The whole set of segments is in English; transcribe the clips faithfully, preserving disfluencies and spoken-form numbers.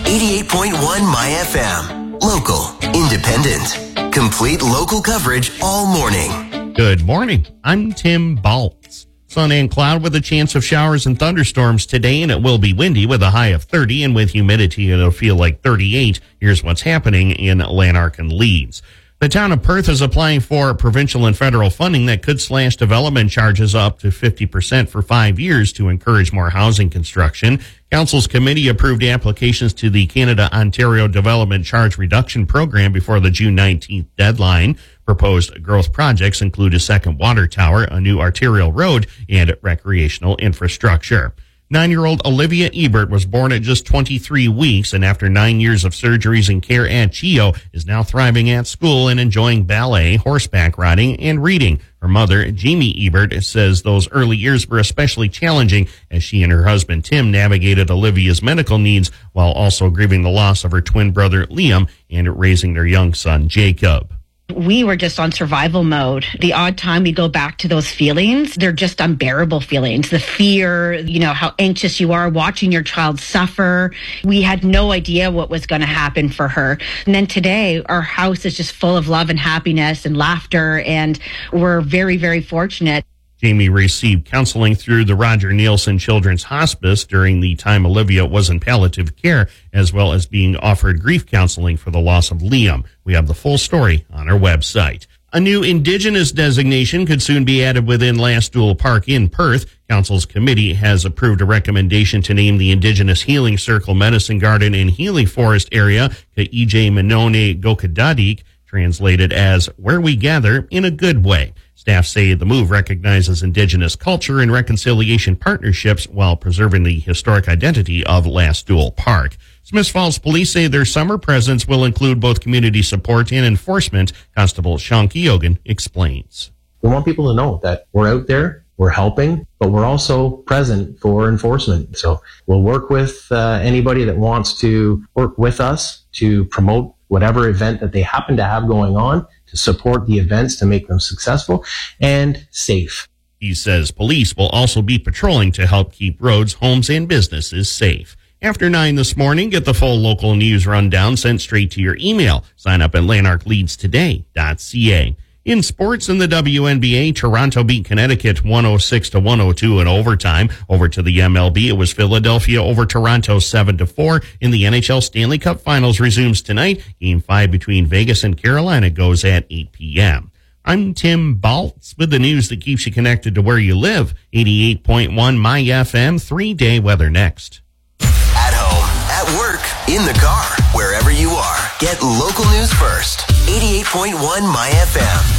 eighty-eight point one My F M. Local, independent, complete local coverage all morning. Good morning. I'm Tim Baltz. Sun and cloud with a chance of showers and thunderstorms today, and it will be windy with a high of thirty, and with humidity it'll feel like thirty-eight. Here's what's happening in Lanark and Leeds. The town of Perth is applying for provincial and federal funding that could slash development charges up to fifty percent for five years to encourage more housing construction. Council's committee approved applications to the Canada-Ontario Development Charge Reduction Program before the June nineteenth deadline. Proposed growth projects include a second water tower, a new arterial road, and recreational infrastructure. Nine-year-old Olivia Ebert was born at just twenty-three weeks, and after nine years of surgeries and care at G E O, is now thriving at school and enjoying ballet, horseback riding, and reading. Her mother, Jamie Ebert, says those early years were especially challenging as she and her husband, Tim, navigated Olivia's medical needs while also grieving the loss of her twin brother, Liam, and raising their young son, Jacob. We were just on survival mode. The odd time we go back to those feelings, they're just unbearable feelings. The fear, you know, how anxious you are watching your child suffer. We had no idea what was going to happen for her. And then today, our house is just full of love and happiness and laughter, and we're very, very fortunate. Jamie received counseling through the Roger Nielsen Children's Hospice during the time Olivia was in palliative care, as well as being offered grief counseling for the loss of Liam. We have the full story on our website. A new Indigenous designation could soon be added within Lastool Park in Perth. Council's committee has approved a recommendation to name the Indigenous Healing Circle Medicine Garden in Healy Forest area Ka'ijay Minone Gokadadik, translated as Where We Gather in a Good Way. Staff say the move recognizes Indigenous culture and reconciliation partnerships while preserving the historic identity of Lastool Park. Smiths Falls Police say their summer presence will include both community support and enforcement. Constable Sean Keogan explains. We want people to know that we're out there, we're helping, but we're also present for enforcement. So we'll work with uh, anybody that wants to work with us to promote whatever event that they happen to have going on, to support the events to make them successful and safe. He says police will also be patrolling to help keep roads, homes, and businesses safe. After nine this morning, get the full local news rundown sent straight to your email. Sign up at lanark leads today dot c a. In sports, in the W N B A, Toronto beat Connecticut one oh six to one oh two in overtime. Over to the M L B, it was Philadelphia over Toronto seven to four. In the N H L Stanley Cup Finals resumes tonight. Game five between Vegas and Carolina goes at eight p.m. I'm Tim Baltz with the news that keeps you connected to where you live. eighty-eight point one My F M, three-day weather next. At home, at work, in the car, wherever you are, get local news first. eighty-eight point one My F M.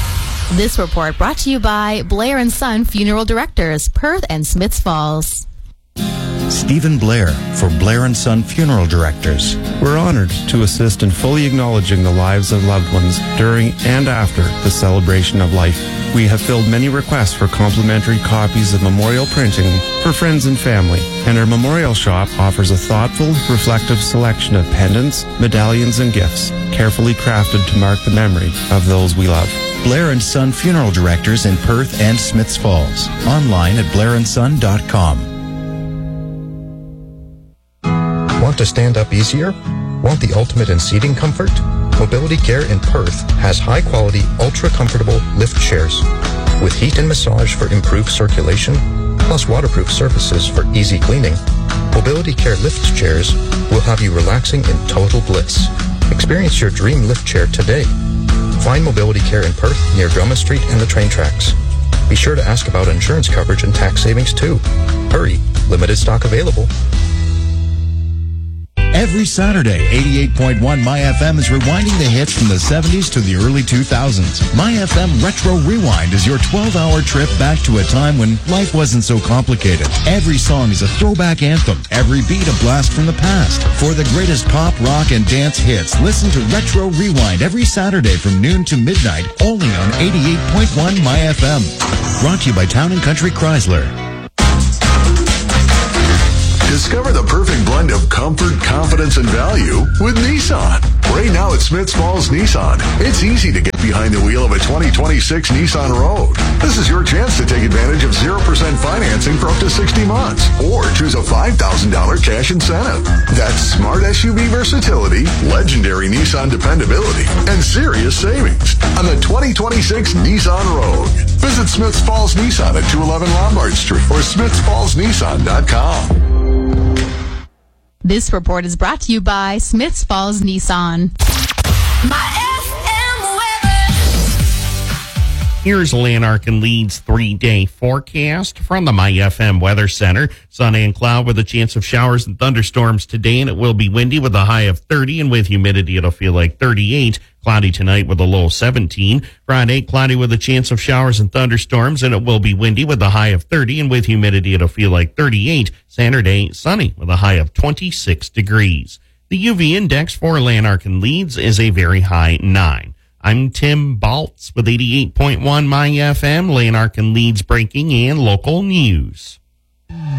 This report brought to you by Blair and Son Funeral Directors, Perth and Smiths Falls. Stephen Blair for Blair and Son Funeral Directors. We're honored to assist in fully acknowledging the lives of loved ones during and after the celebration of life. We have filled many requests for complimentary copies of memorial printing for friends and family, and our memorial shop offers a thoughtful, reflective selection of pendants, medallions, and gifts, carefully crafted to mark the memory of those we love. Blair and Son Funeral Directors in Perth and Smiths Falls. Online at blair and son dot com. Want to stand up easier? Want the ultimate in seating comfort? Mobility Care in Perth has high-quality, ultra-comfortable lift chairs with heat and massage for improved circulation, plus waterproof surfaces for easy cleaning. Mobility Care lift chairs will have you relaxing in total bliss. Experience your dream lift chair today. Find Mobility Care in Perth near Drummond Street and the train tracks. Be sure to ask about insurance coverage and tax savings too. Hurry, limited stock available. Every Saturday, eighty-eight point one My F M is rewinding the hits from the seventies to the early two thousands. My F M Retro Rewind is your twelve-hour trip back to a time when life wasn't so complicated. Every song is a throwback anthem, every beat a blast from the past. For the greatest pop, rock, and dance hits, listen to Retro Rewind every Saturday from noon to midnight, only on eighty-eight point one My F M. Brought to you by Town and Country Chrysler. Discover the perfect blend of comfort, confidence, confidence and value with Nissan. Right now at Smiths Falls Nissan, it's easy to get behind the wheel of a twenty twenty-six Nissan Rogue. This is your chance to take advantage of zero percent financing for up to sixty months, or choose a five thousand dollars cash incentive. That's smart S U V versatility, legendary Nissan dependability, and serious savings on the twenty twenty-six Nissan Rogue. Visit Smiths Falls Nissan at two eleven Lombard Street or smiths falls nissan dot com. This report is brought to you by Smiths Falls Nissan. Here's Lanark and Leeds three-day forecast from the My F M Weather Center. Sun and cloud with a chance of showers and thunderstorms today, and it will be windy with a high of thirty, and with humidity it'll feel like thirty-eight. Cloudy tonight with a low of seventeen. Friday, cloudy with a chance of showers and thunderstorms, and it will be windy with a high of thirty, and with humidity it'll feel like thirty-eight. Saturday, sunny with a high of twenty-six degrees. The U V index for Lanark and Leeds is a very high nine. I'm Tim Baltz with eighty-eight point one My F M, Lanark and Leeds breaking and local news.